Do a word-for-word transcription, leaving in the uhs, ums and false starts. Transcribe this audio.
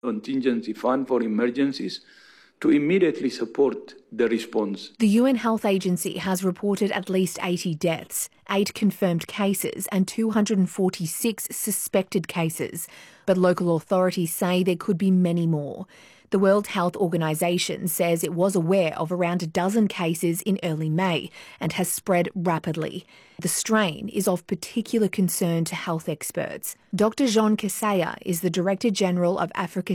contingency fund for emergencies to immediately support the response. The U N Health Agency has reported at least eighty deaths, eight confirmed cases and two hundred forty-six suspected cases. But local authorities say there could be many more. The World Health Organization says it was aware of around a dozen cases in early May and has spread rapidly. The strain is of particular concern to health experts. Doctor Jean Kaseya is the Director General of Africa